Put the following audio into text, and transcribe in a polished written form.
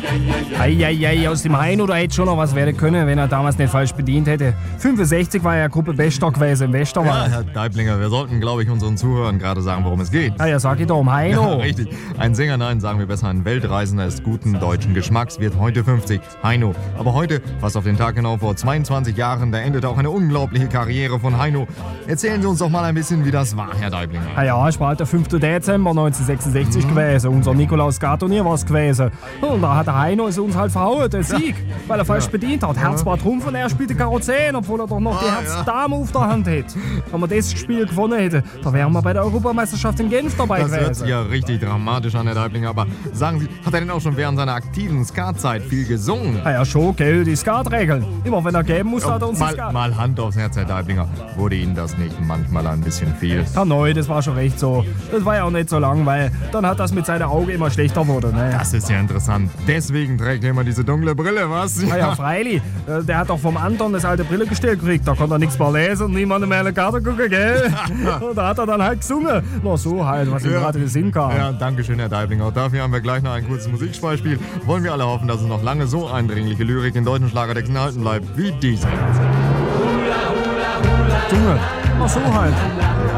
Eieiei, aus dem Heino, da hätte schon noch was werden können, wenn er damals nicht falsch bedient hätte. 65 war ja Gruppe Bester gewesen im Ja, Westerwald. Herr Deiblinger, wir sollten, glaube ich, unseren Zuhörern gerade sagen, worum es geht. Ja, sag ich doch, um Ja, Heino. richtig. Ein Sänger, nein, sagen wir besser, ein Weltreisender ist guten deutschen Geschmacks, wird heute 50. Heino. Aber heute, fast auf den Tag genau vor 22 Jahren, da endete auch eine unglaubliche Karriere von Heino. Erzählen Sie uns doch mal ein bisschen, wie das war, Herr Deiblinger. Ja, es war halt der 5. Dezember 1966 gewesen. Unser Nikolaus Gartonier war es gewesen. Und da hat der Heino es uns halt verhauen, der Sieg, weil er falsch bedient hat. Herz war Trumpf und er spielte Karo 10, obwohl er doch noch die Herz-Dame auf der Hand hätte. Wenn wir das Spiel gewonnen hätten, da wären wir bei der Europameisterschaft in Genf dabei Das hört gewesen. sich ja richtig dramatisch an, Herr Deiblinger. Aber sagen Sie, hat er denn auch schon während seiner aktiven Skatzeit viel gesungen? Ja, schon, gell, die Skatregeln. Immer wenn er geben muss, hat er uns die Skat. Mal Hand aufs Herz, Herr Deiblinger. Wurde Ihnen das nicht manchmal ein bisschen viel? Ja, neu, das war schon recht so. Das war ja auch nicht so lang, weil dann hat das mit seinen Augen immer schlechter geworden. Ne? Das ist ja interessant. Deswegen trägt er immer diese dunkle Brille, was? Ja, freilich. Der hat doch vom Anton das alte Brillengestell gekriegt. Da konnte er nichts mehr lesen und niemandem mehr in die Karte gucken, gell? Und da hat er dann halt gesungen. Na so halt, was ihm gerade in den Sinn kam. Ja, danke schön, Herr Deiblinger. Dafür haben wir gleich noch ein kurzes Musikbeispiel. Wollen wir alle hoffen, dass es noch lange so eindringliche Lyrik in deutschen Schlagertexten erhalten bleibt wie diese. Junge, na so halt.